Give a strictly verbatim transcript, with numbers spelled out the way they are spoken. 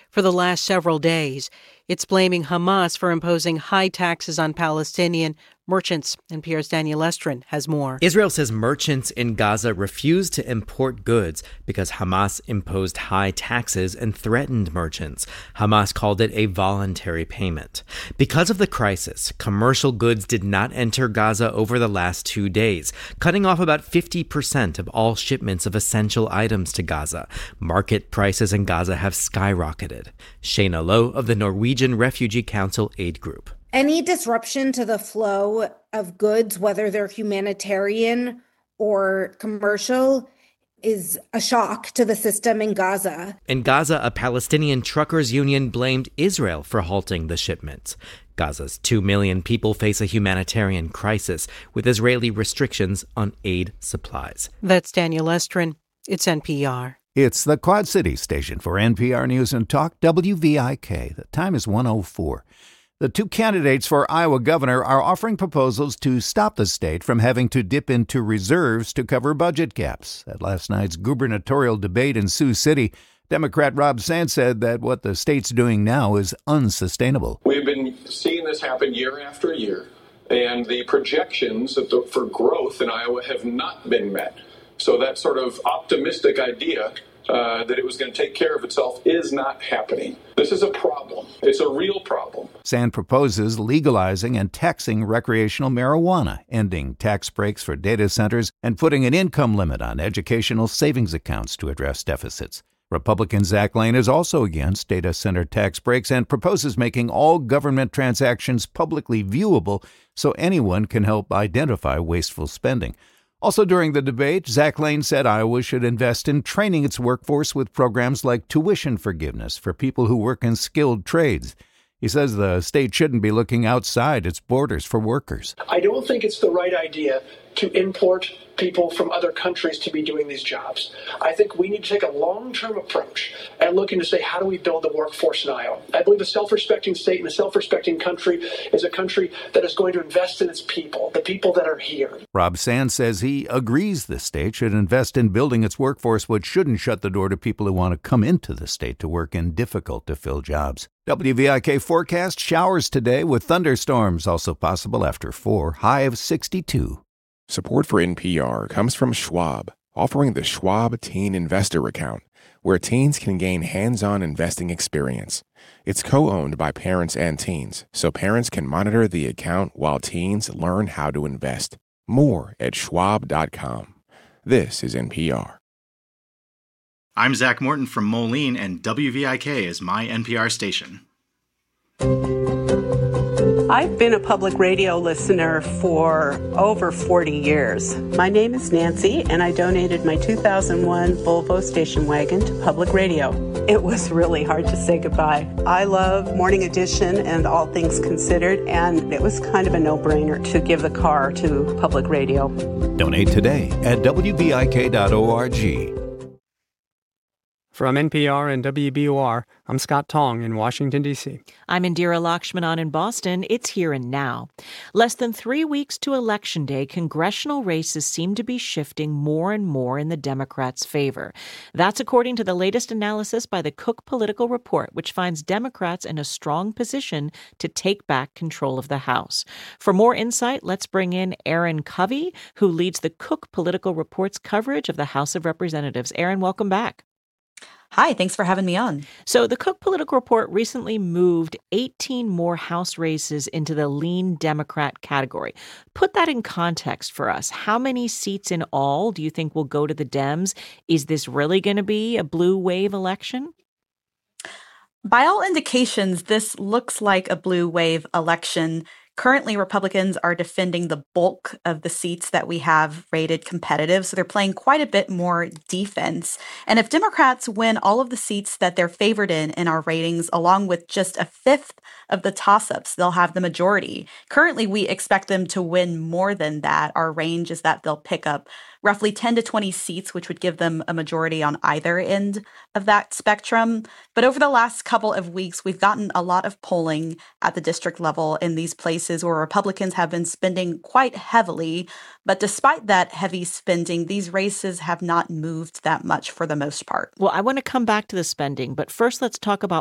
for the last several days. It's blaming Hamas for imposing high taxes on Palestinian merchants. N P R's Daniel Estrin has more. Israel says merchants in Gaza refused to import goods because Hamas imposed high taxes and threatened merchants. Hamas called it a voluntary payment. Because of the crisis, commercial goods did not enter Gaza over the last two days, cutting off about fifty percent of all shipments of essential items to Gaza. Market prices in Gaza have skyrocketed. Shayna Lowe of the Norwegian Refugee Council Aid Group. Any disruption to the flow of goods, whether they're humanitarian or commercial, is a shock to the system in Gaza. In Gaza, a Palestinian truckers union blamed Israel for halting the shipments. Gaza's two million people face a humanitarian crisis with Israeli restrictions on aid supplies. That's Daniel Estrin. It's N P R. It's the Quad Cities station for N P R News and Talk, W V I K. The time is one oh four. The two candidates for Iowa governor are offering proposals to stop the state from having to dip into reserves to cover budget gaps. At last night's gubernatorial debate in Sioux City, Democrat Rob Sands said that what the state's doing now is unsustainable. We've been seeing this happen year after year, and the projections for growth in Iowa have not been met. So that sort of optimistic idea Uh, that it was going to take care of itself is not happening. This is a problem. It's a real problem. Sand proposes legalizing and taxing recreational marijuana, ending tax breaks for data centers, and putting an income limit on educational savings accounts to address deficits. Republican Zach Lane is also against data center tax breaks and proposes making all government transactions publicly viewable so anyone can help identify wasteful spending. Also during the debate, Zach Lane said Iowa should invest in training its workforce with programs like tuition forgiveness for people who work in skilled trades. He says the state shouldn't be looking outside its borders for workers. I don't think it's the right idea to import people from other countries to be doing these jobs. I think we need to take a long-term approach and looking to say, how do we build the workforce in Iowa? I believe a self-respecting state and a self-respecting country is a country that is going to invest in its people, the people that are here. Rob Sands says he agrees the state should invest in building its workforce, but shouldn't shut the door to people who want to come into the state to work in difficult-to-fill jobs. W V I K forecast: showers today with thunderstorms also possible after four, high of sixty-two. Support for N P R comes from Schwab, offering the Schwab Teen Investor Account, where teens can gain hands-on investing experience. It's co-owned by parents and teens, so parents can monitor the account while teens learn how to invest. More at schwab dot com. This is N P R. I'm Zach Morton from Moline, and W V I K is my N P R station. I've been a public radio listener for over forty years. My name is Nancy, and I donated my two thousand one Volvo station wagon to public radio. It was really hard to say goodbye. I love Morning Edition and All Things Considered, and it was kind of a no-brainer to give the car to public radio. Donate today at W V I K dot org. From N P R and W B O R, I'm Scott Tong in Washington, D C. I'm Indira Lakshmanan in Boston. It's Here and Now. Less than three weeks to Election Day, congressional races seem to be shifting more and more in the Democrats' favor. That's according to the latest analysis by the Cook Political Report, which finds Democrats in a strong position to take back control of the House. For more insight, let's bring in Aaron Covey, who leads the Cook Political Report's coverage of the House of Representatives. Aaron, welcome back. Hi, thanks for having me on. So the Cook Political Report recently moved eighteen more House races into the lean Democrat category. Put that in context for us. How many seats in all do you think will go to the Dems? Is this really going to be a blue wave election? By all indications, this looks like a blue wave election. Currently, Republicans are defending the bulk of the seats that we have rated competitive, so they're playing quite a bit more defense. And if Democrats win all of the seats that they're favored in in our ratings, along with just a fifth of the toss-ups, they'll have the majority. Currently, we expect them to win more than that. Our range is that they'll pick up roughly ten to twenty seats, which would give them a majority on either end of that spectrum. But over the last couple of weeks, we've gotten a lot of polling at the district level in these places where Republicans have been spending quite heavily. But despite that heavy spending, these races have not moved that much for the most part. Well, I want to come back to the spending, but first let's talk about